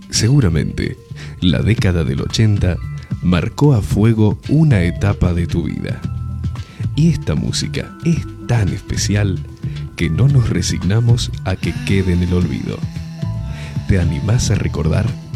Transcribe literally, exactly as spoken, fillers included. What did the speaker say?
Seguramente, la década del ochenta marcó a fuego una etapa de tu vida. Y esta música es tan especial que no nos resignamos a que quede en el olvido. ¿Te animás a recordar